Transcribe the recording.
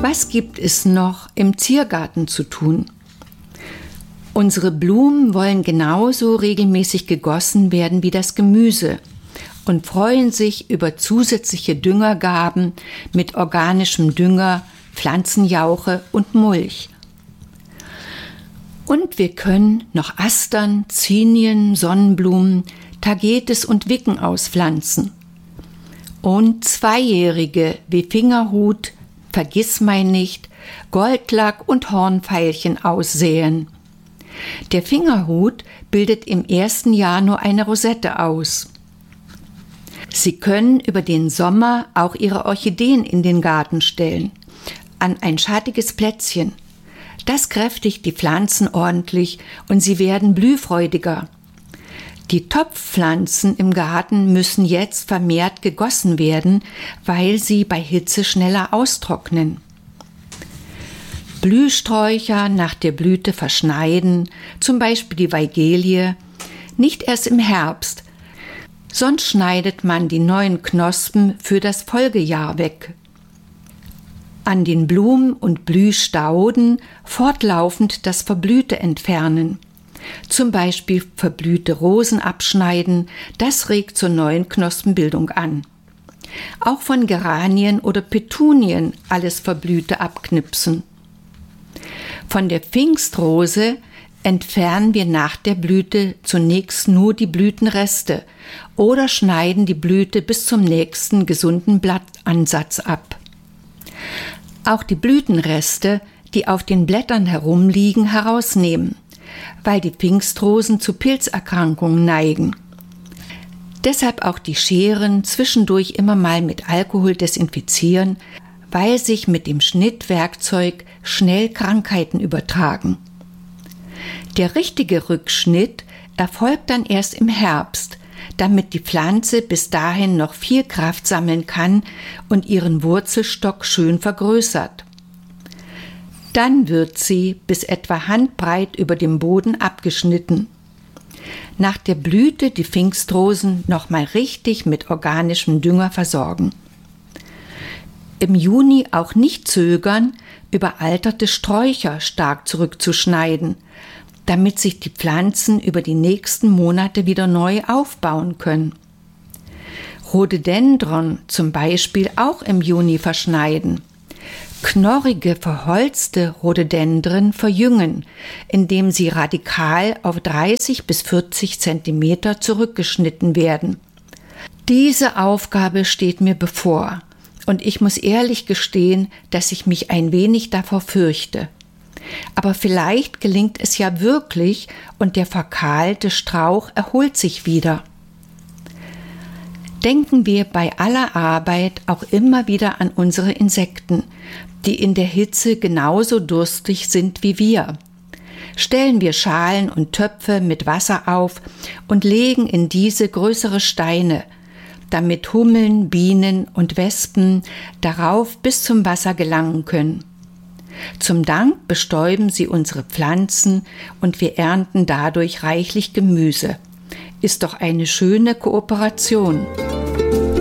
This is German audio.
Was gibt es noch im Ziergarten zu tun? Unsere Blumen wollen genauso regelmäßig gegossen werden wie das Gemüse und freuen sich über zusätzliche Düngergaben mit organischem Dünger, Pflanzenjauche und Mulch. Und wir können noch Astern, Zinien, Sonnenblumen, Tagetes und Wicken auspflanzen. Und Zweijährige wie Fingerhut, Vergissmeinnicht, Goldlack und Hornveilchen aussäen. Der Fingerhut bildet im ersten Jahr nur eine Rosette aus. Sie können über den Sommer auch Ihre Orchideen in den Garten stellen, an ein schattiges Plätzchen. Das kräftigt die Pflanzen ordentlich und sie werden blühfreudiger. Die Topfpflanzen im Garten müssen jetzt vermehrt gegossen werden, weil sie bei Hitze schneller austrocknen. Blühsträucher nach der Blüte verschneiden, zum Beispiel die Weigelie, nicht erst im Herbst, sonst schneidet man die neuen Knospen für das Folgejahr weg. An den Blumen- und Blühstauden fortlaufend das Verblühte entfernen. Zum Beispiel verblühte Rosen abschneiden, das regt zur neuen Knospenbildung an. Auch von Geranien oder Petunien alles Verblühte abknipsen. Von der Pfingstrose entfernen wir nach der Blüte zunächst nur die Blütenreste oder schneiden die Blüte bis zum nächsten gesunden Blattansatz ab. Auch die Blütenreste, die auf den Blättern herumliegen, herausnehmen, weil die Pfingstrosen zu Pilzerkrankungen neigen. Deshalb auch die Scheren zwischendurch immer mal mit Alkohol desinfizieren, weil sich mit dem Schnittwerkzeug schnell Krankheiten übertragen. Der richtige Rückschnitt erfolgt dann erst im Herbst, damit die Pflanze bis dahin noch viel Kraft sammeln kann und ihren Wurzelstock schön vergrößert. Dann wird sie bis etwa handbreit über dem Boden abgeschnitten. Nach der Blüte die Pfingstrosen nochmal richtig mit organischem Dünger versorgen. Im Juni auch nicht zögern, überalterte Sträucher stark zurückzuschneiden, damit sich die Pflanzen über die nächsten Monate wieder neu aufbauen können. Rhododendron zum Beispiel auch im Juni verschneiden. Knorrige, verholzte Rhododendren verjüngen, indem sie radikal auf 30 bis 40 Zentimeter zurückgeschnitten werden. Diese Aufgabe steht mir bevor und ich muss ehrlich gestehen, dass ich mich ein wenig davor fürchte. Aber vielleicht gelingt es ja wirklich und der verkahlte Strauch erholt sich wieder. Denken wir bei aller Arbeit auch immer wieder an unsere Insekten, die in der Hitze genauso durstig sind wie wir. Stellen wir Schalen und Töpfe mit Wasser auf und legen in diese größere Steine, damit Hummeln, Bienen und Wespen darauf bis zum Wasser gelangen können. Zum Dank bestäuben sie unsere Pflanzen und wir ernten dadurch reichlich Gemüse. Ist doch eine schöne Kooperation.